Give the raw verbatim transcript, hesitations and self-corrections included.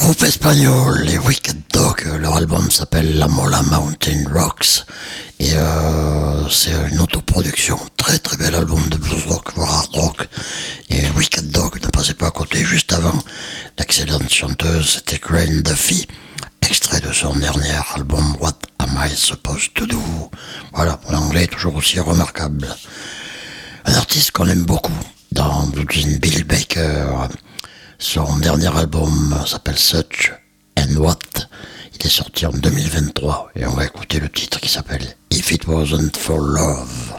Groupe espagnol, les Wicked Dog, leur album s'appelle La Mola Mountain Rocks et euh, c'est une autoproduction, très très bel album de blues rock, voire hard rock. Et Wicked Dog ne passait pas à côté juste avant. L'excellente chanteuse, c'était Graham Duffy, extrait de son dernier album What Am I Supposed to Do. Voilà, l'anglais est toujours aussi remarquable. Un artiste qu'on aime beaucoup dans Blues, Bill Baker. Son dernier album s'appelle Such and What. Il est sorti en deux mille vingt-trois et on va écouter le titre qui s'appelle If It Wasn't for Love.